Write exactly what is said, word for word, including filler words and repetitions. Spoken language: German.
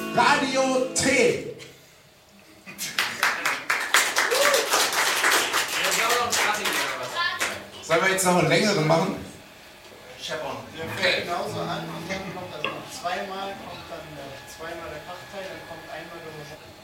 Radio T. Sollen wir jetzt noch einen längeren machen? Chevron. Der fängt genauso an und dann kommt also noch zweimal, kommt dann äh, zweimal der Kraftteil, dann kommt einmal der